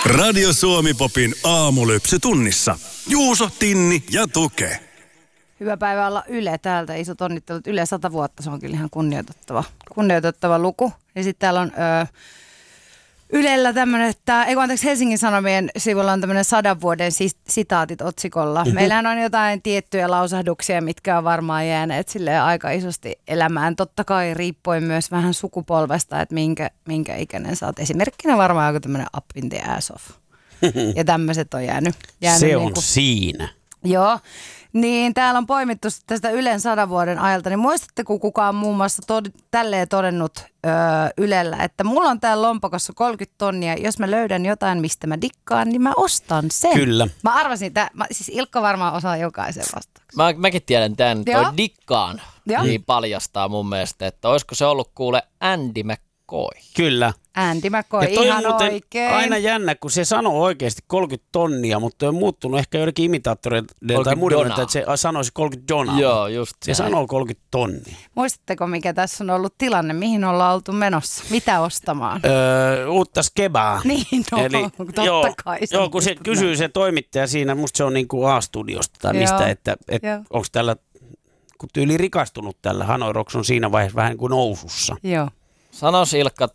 Radio Suomi-popin aamulypsy tunnissa. Juuso, Tinni ja Tuke. Hyvää päivää olla Yle täältä. Isot onnittelut. Yle 100 vuotta, se on kyllä ihan kunnioitettava luku. Ja sitten täällä on Ylellä tämmöinen, Helsingin Sanomien sivulla on tämmöinen 100 vuoden sitaatit otsikolla. Meillähän on jotain tiettyjä lausahduksia, mitkä on varmaan jääneet silleen aika isosti elämään. Totta kai riippuen myös vähän sukupolvesta, että minkä ikäinen sä oot. Esimerkkinä varmaan joku tämmöinen up in the ass off. Ja tämmöiset on jäänyt se niin on siinä. Joo. Niin täällä on poimittu tästä Ylen 100 vuoden ajalta, niin muistatteko kukaan muun muassa tälleen todennut Ylellä, että mulla on täällä lompakossa 30 tonnia, jos mä löydän jotain, mistä mä dikkaan, niin mä ostan sen. Kyllä. Mä arvasin, siis Ilkka varmaan osaa jokaisen vastauksen. Mäkin tiedän tämän, toi dikkaan niin paljastaa mun mielestä, että olisiko se ollut kuule Andy McCoy. Kyllä. Andy McCoy, ja toi ihan on oikein. aina jännä, kun se sanoo oikeasti 30 tonnia, mutta on muuttunut ehkä joidenkin imitaattoreiden tai muiden, että se sanoisi 30 donaa. Joo, just se sanoo 30 tonnia. Muistatteko, mikä tässä on ollut tilanne? Mihin ollaan oltu menossa? Mitä ostamaan? Uutta skebaa. Niin, totta kai. Joo, kun se kysyy se toimittaja siinä, musta se on niin kuin A-studiosta tai mistä, että onko tällä, kun tyyli rikastunut tällä, Hanoi Rocks on siinä vaiheessa vähän kuin nousussa. Joo. Sanois Ilkka